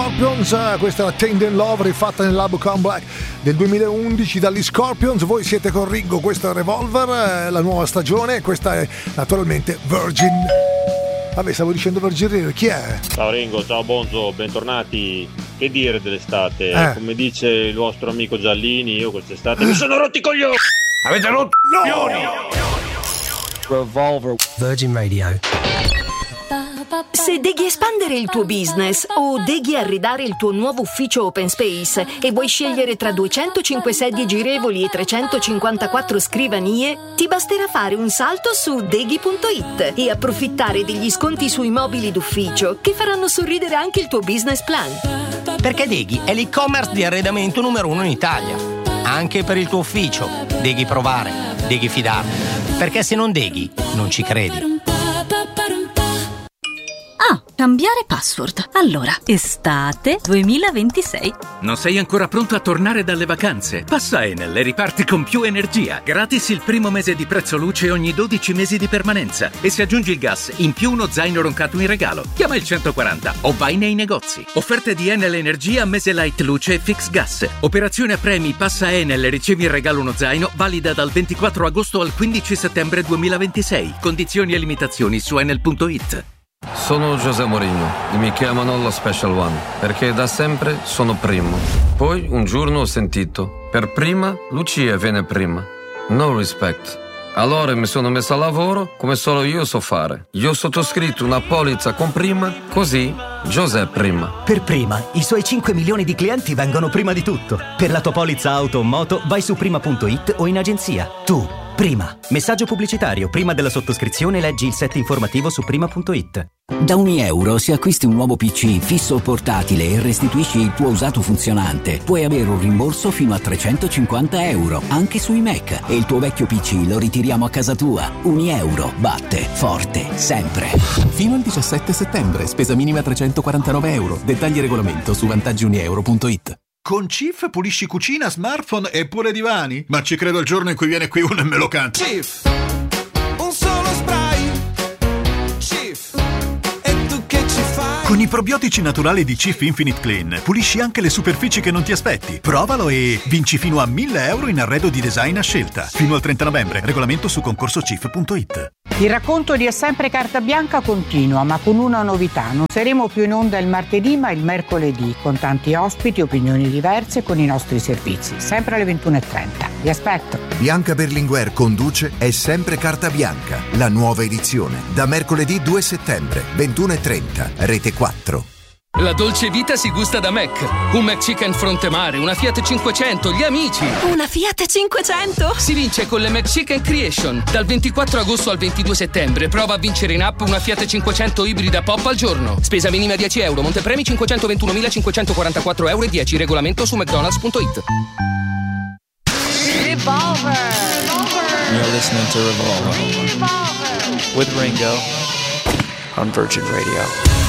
Scorpions, questa è la Tainted Love rifatta nell'album Come Black del 2011 dagli Scorpions. Voi siete con Ringo, questo è Revolver, la nuova stagione, questa è naturalmente Virgin. Vabbè, stavo dicendo Virgin Radio, chi è? Ciao Ringo, ciao Bonzo, bentornati. Che dire dell'estate? Come dice il vostro amico Giallini, io quest'estate mi sono rotti i coglioni. Avete rotto i coglioni? Revolver, Virgin Radio. Se deghi espandere il tuo business o deghi arredare il tuo nuovo ufficio open space e vuoi scegliere tra 205 sedie girevoli e 354 scrivanie, ti basterà fare un salto su deghi.it e approfittare degli sconti sui mobili d'ufficio che faranno sorridere anche il tuo business plan. Perché Deghi è l'e-commerce di arredamento numero 1 in Italia. Anche per il tuo ufficio. Deghi provare, Deghi fidarti. Perché se non Deghi, non ci credi. Cambiare password. Allora, estate 2026. Non sei ancora pronto a tornare dalle vacanze? Passa Enel e riparti con più energia. Gratis il primo mese di prezzo luce ogni 12 mesi di permanenza. E se aggiungi il gas, in più uno zaino roncato in regalo. Chiama il 140 o vai nei negozi. Offerte di Enel Energia, mese light luce e fix gas. Operazione a premi Passa Enel e ricevi in regalo uno zaino, valida dal 24 agosto al 15 settembre 2026. Condizioni e limitazioni su enel.it. Sono José Mourinho e mi chiamano lo Special One perché da sempre sono primo. Poi un giorno ho sentito: per prima Lucia viene prima. No respect. Allora mi sono messo a lavoro come solo io so fare. Io ho sottoscritto una polizza con prima, così José prima. Per prima, i suoi 5 milioni di clienti vengono prima di tutto. Per la tua polizza auto o moto vai su prima.it o in agenzia. Tu, prima. Messaggio pubblicitario. Prima della sottoscrizione leggi il set informativo su prima.it. Da €1 se acquisti un nuovo PC fisso o portatile e restituisci il tuo usato funzionante, puoi avere un rimborso fino a €350, anche sui Mac, e il tuo vecchio PC lo ritiriamo a casa tua. €1 batte forte sempre. Fino al 17 settembre, spesa minima €349. Dettagli e regolamento su vantaggiunieuro.it. Con Cif pulisci cucina, smartphone e pure divani? Ma ci credo il giorno in cui viene qui uno e me lo canta. Cif, un solo spray. Cif, e tu che ci fai? Con i probiotici naturali di Cif Infinite Clean pulisci anche le superfici che non ti aspetti. Provalo e vinci fino a €1.000 in arredo di design a scelta. Fino al 30 novembre. Regolamento su concorsocif.it. Il racconto di È sempre carta bianca continua, ma con una novità. Non saremo più in onda il martedì, ma il mercoledì, con tanti ospiti, opinioni diverse, con i nostri servizi, sempre alle 21:30. Vi aspetto. Bianca Berlinguer conduce È sempre carta bianca, la nuova edizione, da mercoledì 2 settembre, 21:30, Rete 4. La dolce vita si gusta da Mac. Un McChicken Frontemare, una Fiat 500, gli amici. Una Fiat 500? Si vince con le McChicken Creation. Dal 24 agosto al 22 settembre prova a vincere in app una Fiat 500 ibrida pop al giorno. Spesa minima €10, montepremi €521.544,10. Regolamento su mcdonalds.it. Revolver. You're listening to Revolver with Ringo on Virgin Radio.